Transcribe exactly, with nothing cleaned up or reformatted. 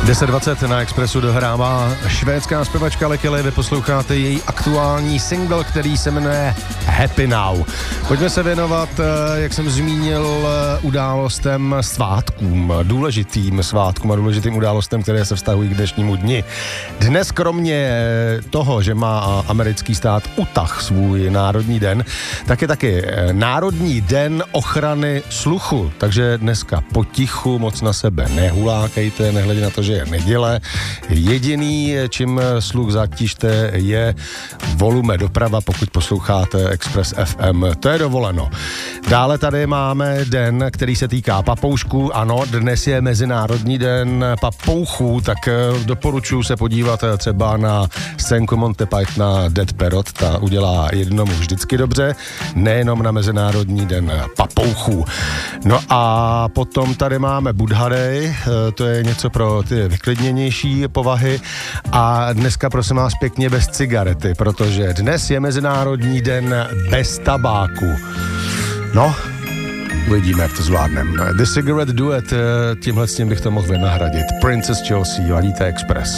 deset dvacet na Expressu dohrává švédská zpěvačka Lekele. Vy posloucháte její aktuální single, který se jmenuje Happy Now. Pojďme se věnovat, jak jsem zmínil, událostem svátkům, důležitým svátkům a důležitým událostem, které se vztahují k dnešnímu dni. Dnes kromě toho, že má americký stát Utah svůj národní den, tak je taky Národní den ochrany sluchu. Takže dneska potichu, moc na sebe nehulákejte, nehledě na to, že je neděle. Jediný, čím sluch zatížte, je volume doprava, pokud posloucháte Express F M. To je dovoleno. Dále tady máme den, který se týká papoušků. Ano, dnes je Mezinárodní den papouchů, tak doporučuji se podívat třeba na scénku Monty Pythona Dead Parrot, ta udělá jednomu vždycky dobře, nejenom na Mezinárodní den papouchů. No a potom tady máme Buddha Day, to je něco pro ty vyklidněnější povahy a dneska prosím vás pěkně bez cigarety, protože dnes je Mezinárodní den bez tabáku. No, uvidíme, jak to zvládneme. The Cigarette Duet, tímhle s tím bych to mohl vynahradit. Princess Chelsea, ladíte Express.